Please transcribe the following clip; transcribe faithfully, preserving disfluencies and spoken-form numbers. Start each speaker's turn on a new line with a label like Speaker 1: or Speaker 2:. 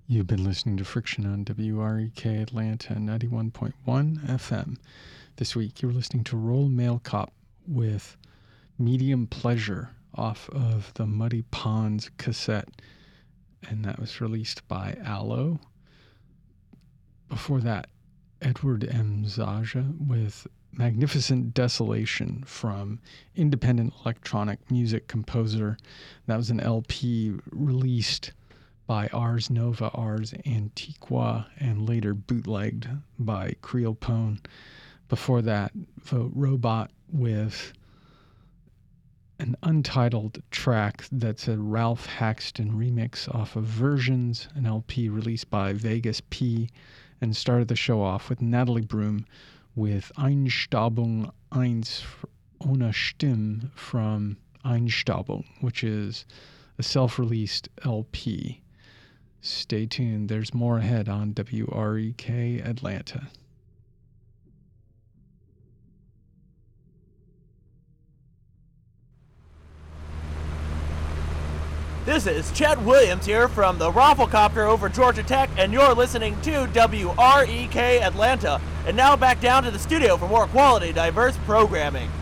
Speaker 1: You've been listening to Friction on W R E K Atlanta ninety-one point one F M. This week you're listening to Roll Mail Cop with Medium Pleasure off of the Muddy Ponds cassette, and that was released by Aloe. Before that, Edward M. Zaja with Magnificent Desolation from independent electronic music composer. That was an L P released by Ars Nova, Ars Antiqua, and later bootlegged by Creel Pone. Before that, Vote Robot with an untitled track that's a Ralph Haxton remix off of Versions, an L P released by Vegas P, and started the show off with Natalie Broom with Einstaubung eins ohne Stimme from Einstaubung, which is a self-released L P. Stay tuned, there's more ahead on W R E K Atlanta.
Speaker 2: This is Chet Williams here from the Rafflecopter over Georgia Tech, and you're listening to W R E K Atlanta. And now back down to the studio for more quality, diverse programming.